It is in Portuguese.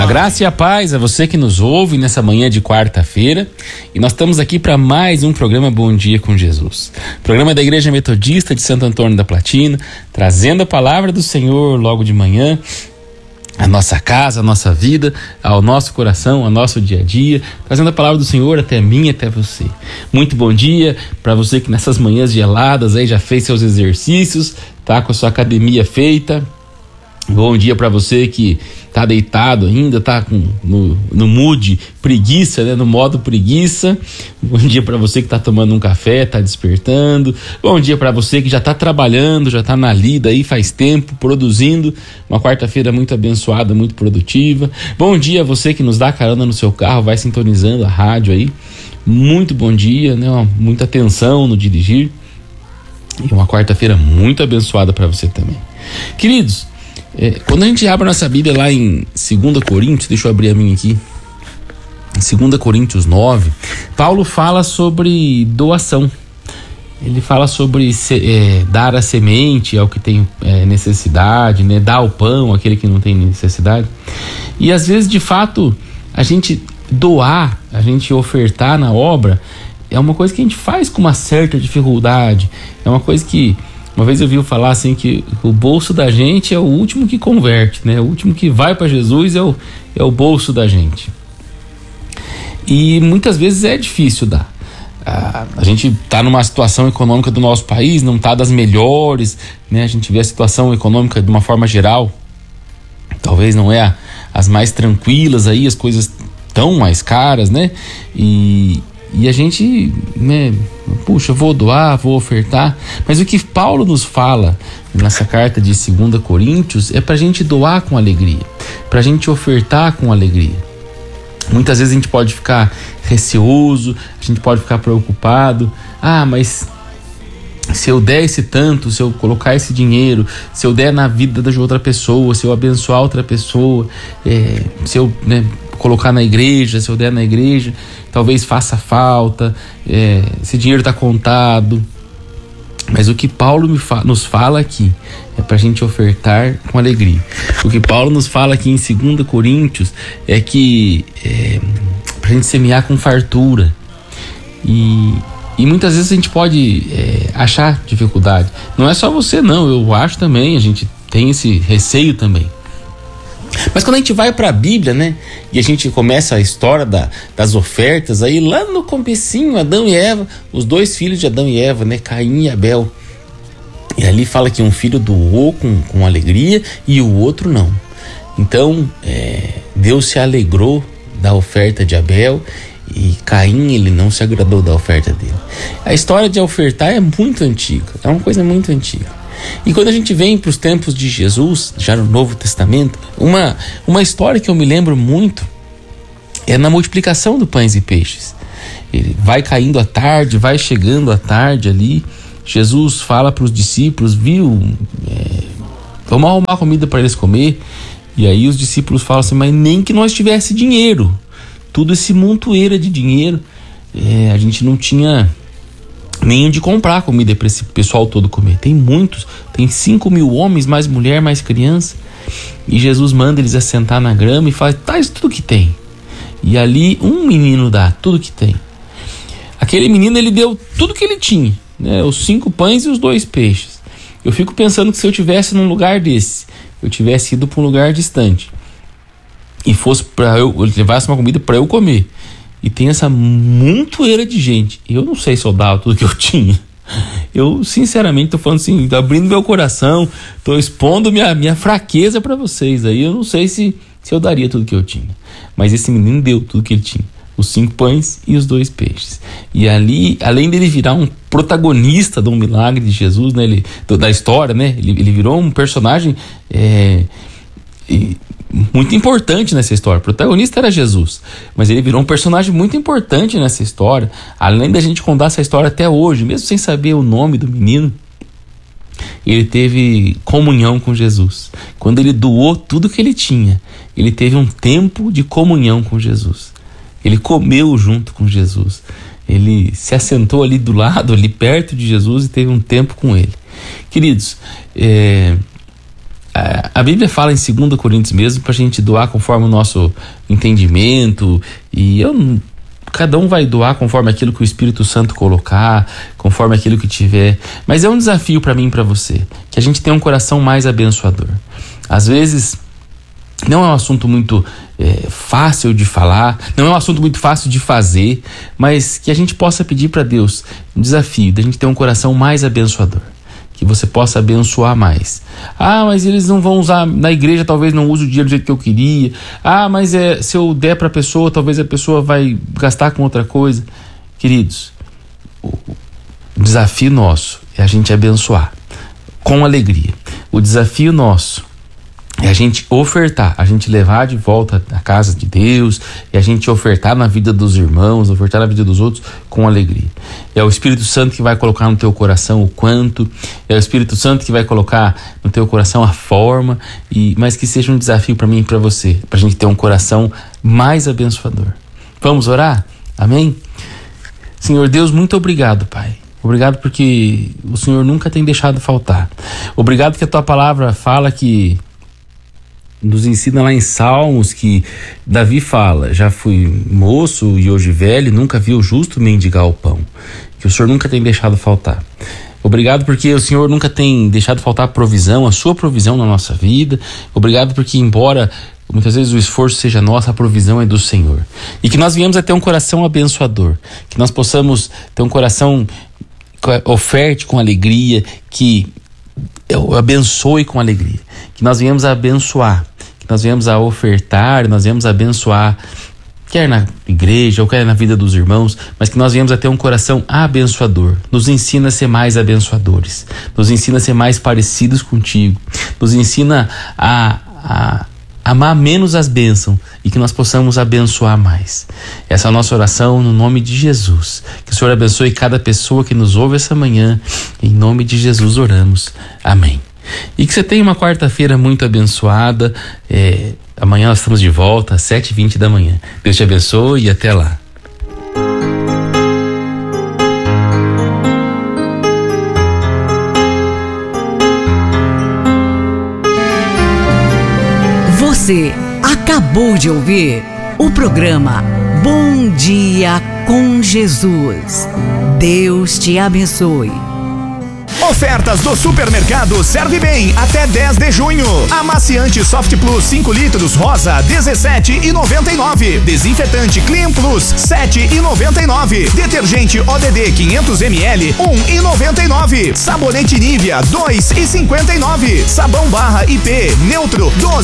graça e a paz a você que nos ouve nessa manhã de quarta-feira. E nós estamos aqui para mais um programa Bom Dia com Jesus. Programa da Igreja Metodista de Santo Antônio da Platina, trazendo a palavra do Senhor logo de manhã, a nossa casa, a nossa vida, ao nosso coração, ao nosso dia a dia, trazendo a palavra do Senhor até mim, até você. Muito bom dia para você que nessas manhãs geladas aí já fez seus exercícios, tá com a sua academia feita. Bom dia para você que tá deitado ainda, tá no mood preguiça, né? No modo preguiça. Bom dia para você que tá tomando um café, tá despertando. Bom dia para você que já tá trabalhando, já tá na lida aí faz tempo, produzindo. Uma quarta-feira muito abençoada, muito produtiva. Bom dia a você que nos dá carona no seu carro, vai sintonizando a rádio aí. Muito bom dia, né? Muita atenção no dirigir. E uma quarta-feira muito abençoada para você também. Queridos, quando a gente abre a nossa Bíblia lá em 2 Coríntios, deixa eu abrir a minha aqui, em 2 Coríntios 9, Paulo fala sobre doação. Ele fala sobre dar a semente ao que tem necessidade, né? Dar o pão àquele que não tem necessidade. E às vezes, de fato, a gente doar, a gente ofertar na obra, é uma coisa que a gente faz com uma certa dificuldade. É uma coisa que uma vez eu ouvi falar assim que o bolso da gente é o último que converte, né? O último que vai para Jesus é o bolso da gente. E muitas vezes é difícil dar. A gente está numa situação econômica do nosso país, não está das melhores, né? A gente vê a situação econômica de uma forma geral, talvez não é as mais tranquilas aí, as coisas tão mais caras, né? E a gente, né, puxa, vou doar, vou ofertar. Mas o que Paulo nos fala nessa carta de 2 Coríntios é pra gente doar com alegria, pra gente ofertar com alegria. Muitas vezes a gente pode ficar receoso, a gente pode ficar preocupado. Mas se eu der esse tanto, se eu colocar esse dinheiro, se eu der na vida de outra pessoa, se eu abençoar outra pessoa, se eu, né, colocar na igreja, se eu der na igreja, talvez faça falta, esse dinheiro está contado. Mas o que Paulo nos fala aqui é para a gente ofertar com alegria. O que Paulo nos fala aqui em 2 Coríntios é que para a gente semear com fartura. E muitas vezes a gente pode achar dificuldade. Não é só você não, eu acho também, a gente tem esse receio também. Mas quando a gente vai para a Bíblia, né, e a gente começa a história das ofertas, aí lá no comecinho, Adão e Eva, os dois filhos de Adão e Eva, né, Caim e Abel. E ali fala que um filho doou com alegria e o outro não. Então, Deus se alegrou da oferta de Abel e Caim, ele não se agradou da oferta dele. A história de ofertar é muito antiga, é uma coisa muito antiga. E quando a gente vem para os tempos de Jesus, já no Novo Testamento, uma história que eu me lembro muito é na multiplicação do pães e peixes. Ele vai caindo à tarde, vai chegando à tarde ali, Jesus fala para os discípulos, vamos arrumar comida para eles comer. E aí os discípulos falam assim, mas nem que nós tivesse dinheiro, tudo esse montoeira de dinheiro, a gente não tinha nem de comprar comida para esse pessoal todo comer. Tem muitos, tem 5.000 homens, mais mulher, mais criança. E Jesus manda eles assentar na grama e fala, traz tudo que tem. E ali um menino dá tudo que tem. Aquele menino, ele deu tudo que ele tinha, né? Os 5 pães e os 2 peixes. Eu fico pensando que se eu tivesse num lugar desse, eu tivesse ido para um lugar distante e fosse para eu levasse uma comida para eu comer, e tem essa montoeira de gente, eu não sei se eu dava tudo que eu tinha. Eu sinceramente tô falando assim, tô abrindo meu coração, tô expondo minha fraqueza para vocês aí. Eu não sei se eu daria tudo que eu tinha, mas esse menino deu tudo que ele tinha, os 5 pães e os 2 peixes. E ali, além dele virar um protagonista de um milagre de Jesus, né, da história, né, ele virou um personagem muito importante nessa história. O protagonista era Jesus, mas ele virou um personagem muito importante nessa história. Além da gente contar essa história até hoje, mesmo sem saber o nome do menino, ele teve comunhão com Jesus. Quando ele doou tudo que ele tinha, ele teve um tempo de comunhão com Jesus. Ele comeu junto com Jesus. Ele se assentou ali do lado, ali perto de Jesus, e teve um tempo com ele. Queridos, A Bíblia fala em 2 Coríntios mesmo pra gente doar conforme o nosso entendimento, e cada um vai doar conforme aquilo que o Espírito Santo colocar, conforme aquilo que tiver. Mas é um desafio para mim e para você, que a gente tenha um coração mais abençoador. Às vezes não é um assunto muito fácil de falar, não é um assunto muito fácil de fazer, mas que a gente possa pedir para Deus um desafio da gente ter um coração mais abençoador, que você possa abençoar mais. Mas eles não vão usar, na igreja talvez não use o dinheiro do jeito que eu queria. Mas se eu der para a pessoa, talvez a pessoa vai gastar com outra coisa. Queridos, o desafio nosso é a gente abençoar com alegria. O desafio nosso é a gente ofertar, a gente levar de volta a casa de Deus, e a gente ofertar na vida dos irmãos, ofertar na vida dos outros com alegria. É o Espírito Santo que vai colocar no teu coração o quanto, é o Espírito Santo que vai colocar no teu coração a forma, mas que seja um desafio para mim e para você, pra gente ter um coração mais abençoador. Vamos orar? Amém? Senhor Deus, muito obrigado, Pai. Obrigado porque o Senhor nunca tem deixado faltar. Obrigado que a tua palavra fala que nos ensina lá em Salmos que Davi fala: já fui moço e hoje velho, nunca vi o justo mendigar o pão. Que o Senhor nunca tem deixado faltar. Obrigado porque o Senhor nunca tem deixado faltar a provisão, a sua provisão na nossa vida. Obrigado porque, embora muitas vezes o esforço seja nosso, a provisão é do Senhor. E que nós venhamos a ter um coração abençoador, que nós possamos ter um coração oferte com alegria, que eu abençoe com alegria, que nós venhamos a abençoar, que nós venhamos a ofertar, nós venhamos a abençoar, quer na igreja ou quer na vida dos irmãos, mas que nós venhamos a ter um coração abençoador. Nos ensina a ser mais abençoadores, nos ensina a ser mais parecidos contigo, nos ensina a amar menos as bênçãos e que nós possamos abençoar mais. Essa é a nossa oração no nome de Jesus. Que o Senhor abençoe cada pessoa que nos ouve essa manhã. Em nome de Jesus oramos. Amém. E que você tenha uma quarta-feira muito abençoada. Amanhã nós estamos de volta às 7h20 da manhã. Deus te abençoe e até lá. Você acabou de ouvir o programa Bom Dia com Jesus. Deus te abençoe. Ofertas do Supermercado Serve Bem até 10 de junho. Amaciante Soft Plus 5 litros rosa R$17,99. Desinfetante Clean Plus R$7,99. Detergente ODD 500 ml R$1,99. Sabonete Nivea R$2,59. Sabão Barra IP Neutro R$12,99.